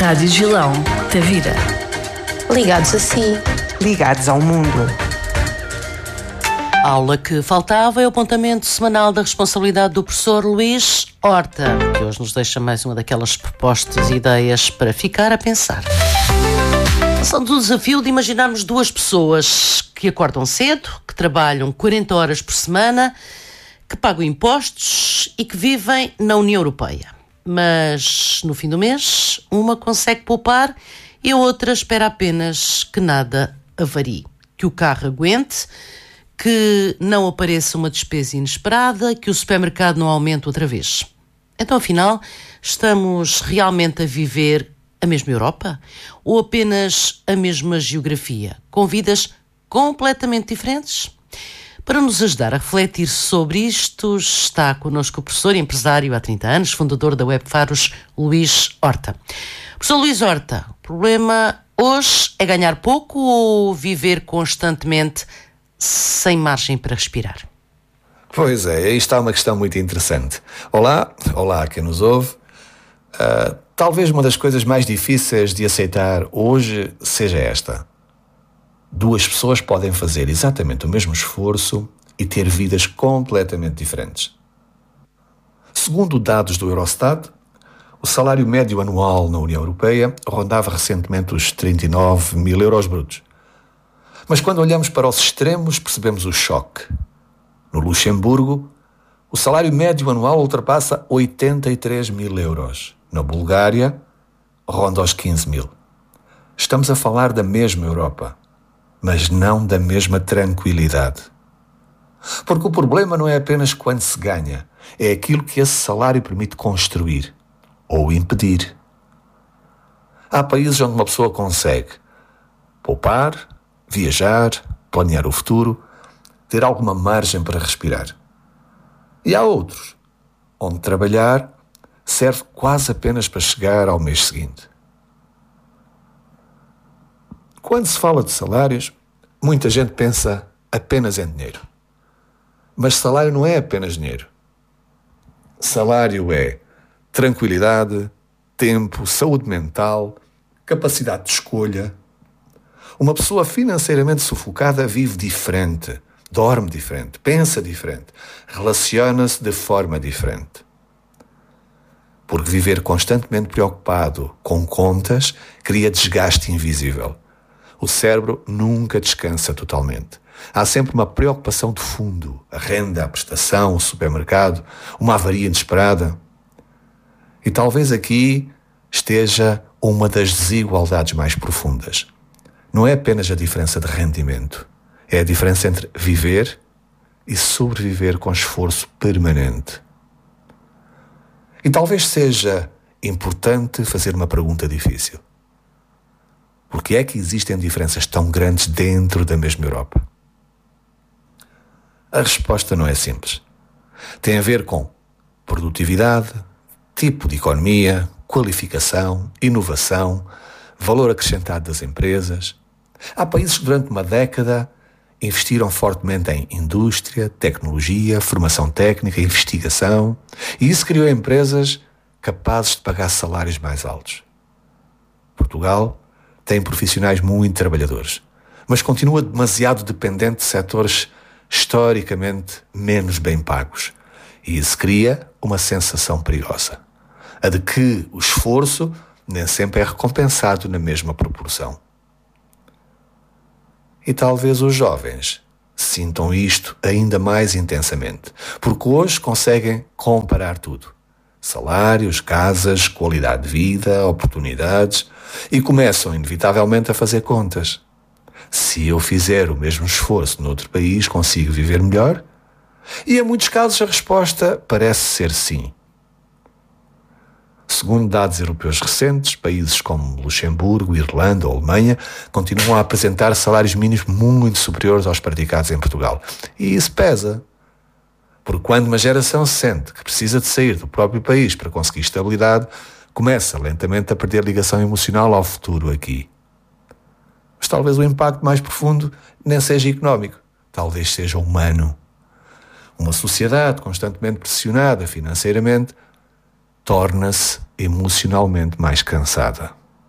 Rádio Gilão, da vida. Ligados a si. Ligados ao mundo. A aula que faltava é o apontamento semanal da responsabilidade do professor Luís Horta, que hoje nos deixa mais uma daquelas propostas e ideias para ficar a pensar. Passando do desafio de imaginarmos duas pessoas que acordam cedo, que trabalham 40 horas por semana, que pagam impostos e que vivem na União Europeia. Mas, no fim do mês, uma consegue poupar e a outra espera apenas que nada avarie, que o carro aguente, que não apareça uma despesa inesperada, que o supermercado não aumente outra vez. Então, afinal, estamos realmente a viver a mesma Europa? Ou apenas a mesma geografia, com vidas completamente diferentes? Para nos ajudar a refletir sobre isto, está connosco o professor e empresário há 30 anos, fundador da Webfaros, Luís Horta. Professor Luís Horta, o problema hoje é ganhar pouco ou viver constantemente sem margem para respirar? Pois é, aí está uma questão muito interessante. Olá a quem nos ouve. Talvez uma das coisas mais difíceis de aceitar hoje seja esta. Duas pessoas podem fazer exatamente o mesmo esforço e ter vidas completamente diferentes. Segundo dados do Eurostat, o salário médio anual na União Europeia rondava recentemente os 39 mil euros brutos. Mas quando olhamos para os extremos, percebemos o choque. No Luxemburgo, o salário médio anual ultrapassa 83 mil euros. Na Bulgária, ronda os 15 mil. Estamos a falar da mesma Europa, mas não da mesma tranquilidade. Porque o problema não é apenas quando se ganha, é aquilo que esse salário permite construir ou impedir. Há países onde uma pessoa consegue poupar, viajar, planear o futuro, ter alguma margem para respirar. E há outros onde trabalhar serve quase apenas para chegar ao mês seguinte. Quando se fala de salários, muita gente pensa apenas em dinheiro. Mas salário não é apenas dinheiro. Salário é tranquilidade, tempo, saúde mental, capacidade de escolha. Uma pessoa financeiramente sufocada vive diferente, dorme diferente, pensa diferente, relaciona-se de forma diferente. Porque viver constantemente preocupado com contas cria desgaste invisível. O cérebro nunca descansa totalmente. Há sempre uma preocupação de fundo, a renda, a prestação, o supermercado, uma avaria inesperada. E talvez aqui esteja uma das desigualdades mais profundas. Não é apenas a diferença de rendimento, é a diferença entre viver e sobreviver com esforço permanente. E talvez seja importante fazer uma pergunta difícil. Por que é que existem diferenças tão grandes dentro da mesma Europa? A resposta não é simples. Tem a ver com produtividade, tipo de economia, qualificação, inovação, valor acrescentado das empresas. Há países que durante uma década investiram fortemente em indústria, tecnologia, formação técnica, investigação, e isso criou empresas capazes de pagar salários mais altos. Portugal tem profissionais muito trabalhadores, mas continua demasiado dependente de setores historicamente menos bem pagos. E isso cria uma sensação perigosa, a de que o esforço nem sempre é recompensado na mesma proporção. E talvez os jovens sintam isto ainda mais intensamente, porque hoje conseguem comparar tudo. Salários, casas, qualidade de vida, oportunidades, e começam inevitavelmente a fazer contas. Se eu fizer o mesmo esforço noutro país, consigo viver melhor? E em muitos casos a resposta parece ser sim. Segundo dados europeus recentes, países como Luxemburgo, Irlanda ou Alemanha continuam a apresentar salários mínimos muito superiores aos praticados em Portugal. E isso pesa. Porque quando uma geração sente que precisa de sair do próprio país para conseguir estabilidade, começa lentamente a perder ligação emocional ao futuro aqui. Mas talvez o impacto mais profundo nem seja económico, talvez seja humano. Uma sociedade constantemente pressionada financeiramente torna-se emocionalmente mais cansada.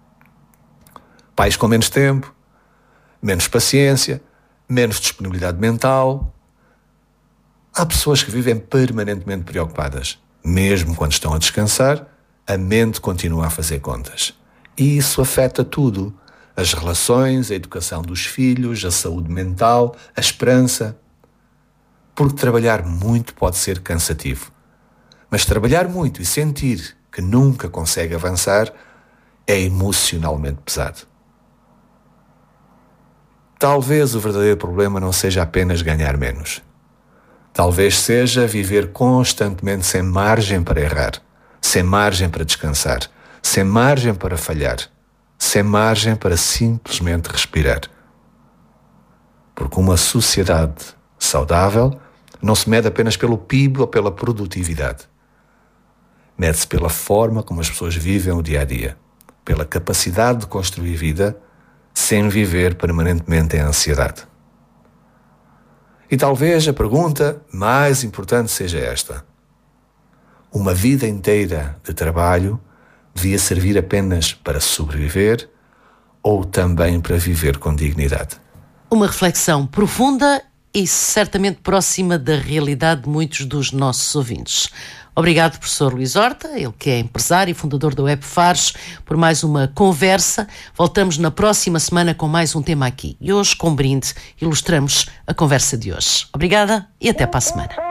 Pais com menos tempo, menos paciência, menos disponibilidade mental. Há pessoas que vivem permanentemente preocupadas. Mesmo quando estão a descansar, a mente continua a fazer contas. E isso afeta tudo. As relações, a educação dos filhos, a saúde mental, a esperança. Porque trabalhar muito pode ser cansativo. Mas trabalhar muito e sentir que nunca consegue avançar é emocionalmente pesado. Talvez o verdadeiro problema não seja apenas ganhar menos. Talvez seja viver constantemente sem margem para errar, sem margem para descansar, sem margem para falhar, sem margem para simplesmente respirar. Porque uma sociedade saudável não se mede apenas pelo PIB ou pela produtividade. Mede-se pela forma como as pessoas vivem o dia a dia, pela capacidade de construir vida sem viver permanentemente em ansiedade. E talvez a pergunta mais importante seja esta: uma vida inteira de trabalho devia servir apenas para sobreviver ou também para viver com dignidade? Uma reflexão profunda e certamente próxima da realidade de muitos dos nossos ouvintes. Obrigado, professor Luís Horta, ele que é empresário e fundador da Webfares, por mais uma conversa. Voltamos na próxima semana com mais um tema aqui. E hoje, com brinde, ilustramos a conversa de hoje. Obrigada e até para a semana.